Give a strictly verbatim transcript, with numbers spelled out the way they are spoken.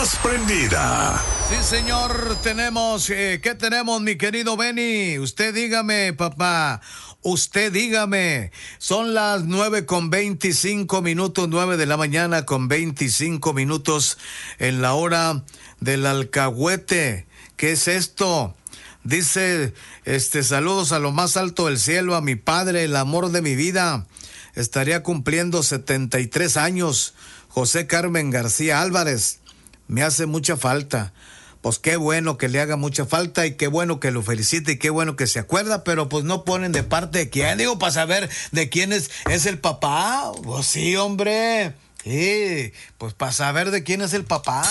más prendida. Sí, señor, tenemos, eh, ¿qué tenemos, mi querido Benny? Usted dígame, papá, usted dígame. Son las nueve con veinticinco minutos, nueve de la mañana con veinticinco minutos en la hora del alcahuete. ¿Qué es esto? Dice, este, saludos a lo más alto del cielo, a mi padre, el amor de mi vida. Estaría cumpliendo setenta y tres años, José Carmen García Álvarez. Me hace mucha falta. Pues qué bueno que le haga mucha falta y qué bueno que lo felicite y qué bueno que se acuerda, pero pues no ponen de parte de quién, digo, para saber de quién es, es el papá. Pues sí, hombre. Sí, pues para saber de quién es el papá.